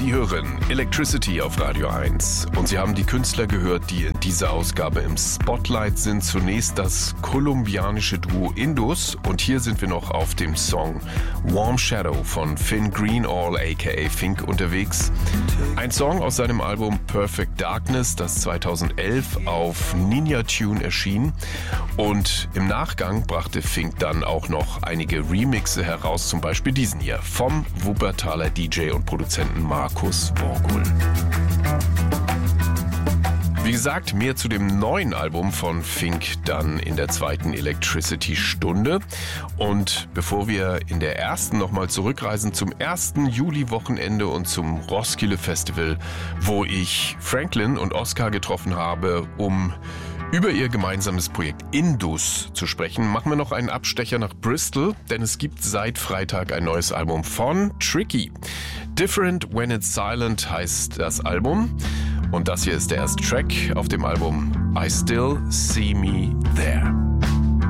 Sie hören Electricity auf Radio 1 und Sie haben die Künstler gehört, die in dieser Ausgabe im Spotlight sind. Zunächst das kolumbianische Duo Indus und hier sind wir noch auf dem Song Warm Shadow von Finn Greenall aka Fink unterwegs. Ein Song aus seinem Album Perfect Darkness, das 2011 auf Ninja Tune erschien, und im Nachgang brachte Fink dann auch noch einige Remixe heraus, zum Beispiel diesen hier vom Wuppertaler DJ und Produzenten Markus Worgul. Wie gesagt, mehr zu dem neuen Album von Fink dann in der zweiten Electricity-Stunde. Und bevor wir in der ersten nochmal zurückreisen zum 1. Juli-Wochenende und zum Roskilde Festival, wo ich Franklin und Oscar getroffen habe, um über ihr gemeinsames Projekt Indus zu sprechen, machen wir noch einen Abstecher nach Bristol, denn es gibt seit Freitag ein neues Album von Tricky. Different When It's Silent heißt das Album und das hier ist der erste Track auf dem Album I Still See Me There.